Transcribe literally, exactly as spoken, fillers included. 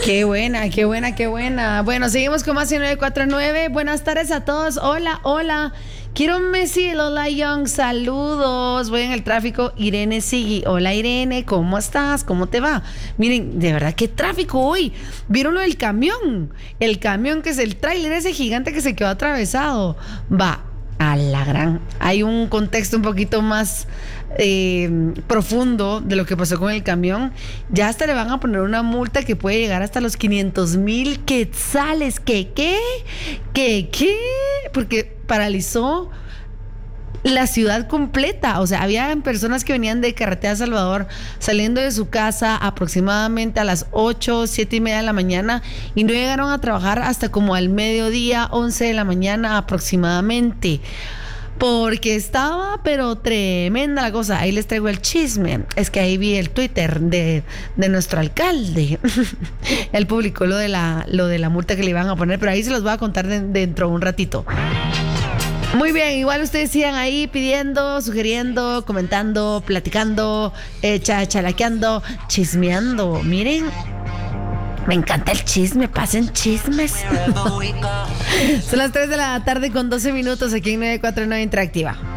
Qué buena, qué buena, qué buena. Bueno, seguimos con más en nueve cuatro nueve. Buenas tardes a todos. Hola, hola. Quiero un Messi, Lola Young, saludos. Voy en el tráfico. Irene Sigui. Hola Irene, ¿cómo estás? ¿Cómo te va? Miren, de verdad, qué tráfico hoy. ¿Vieron lo del camión? El camión que es el tráiler ese gigante que se quedó atravesado. Va a la gran. Hay un contexto un poquito más eh, profundo de lo que pasó con el camión. Ya hasta le van a poner una multa que puede llegar hasta los quinientos mil quetzales. ¿Qué, qué? ¿Qué, qué? Porque paralizó la ciudad completa. O sea, había personas que venían de Carretera Salvador saliendo de su casa aproximadamente a las ocho, siete y media de la mañana y no llegaron a trabajar hasta como al mediodía, once de la mañana aproximadamente. Porque estaba, pero tremenda la cosa. Ahí les traigo el chisme. Es que ahí vi el Twitter de, de nuestro alcalde. Él publicó lo de la, lo de la multa que le iban a poner, pero ahí se los voy a contar de, dentro de un ratito. Muy bien, igual ustedes sigan ahí pidiendo, sugiriendo, comentando, platicando, eh, chalaqueando, chismeando. Miren, me encanta el chisme, pasen chismes. Son las tres de la tarde con doce minutos aquí en nueve cuatro nueve Interactiva.